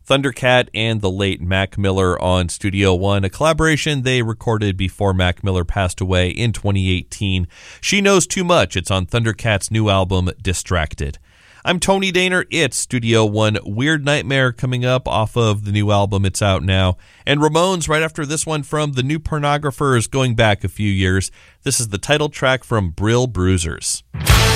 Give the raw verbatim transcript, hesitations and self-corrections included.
Thundercat and the late Mac Miller on Studio One, a collaboration they recorded before Mac Miller passed away in twenty eighteen. She Knows Too Much. It's on Thundercat's new album, Distracted. I'm Tony Daner. It's Studio One Weird Nightmare coming up off of the new album. It's out now. And Ramones right after this one from The New Pornographers going back a few years. This is the title track from Brill Bruisers.